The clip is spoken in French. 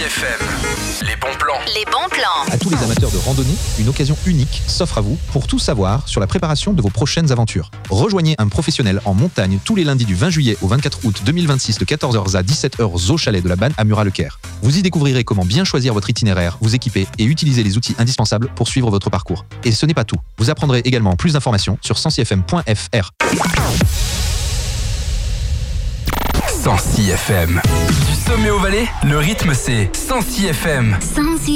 FM. Les bons plans. Les bons plans. À tous les amateurs de randonnée, une occasion unique s'offre à vous pour tout savoir sur la préparation de vos prochaines aventures. Rejoignez un professionnel en montagne tous les lundis du 20 juillet au 24 août 2026 de 14h à 17h au chalet de la Banne à Murat-le-Caire. Vous y découvrirez comment bien choisir votre itinéraire, vous équiper et utiliser les outils indispensables pour suivre votre parcours. Et ce n'est pas tout. Vous apprendrez également plus d'informations sur sensifm.fr. 106 FM. Du sommet au Valais, le rythme c'est 106 FM.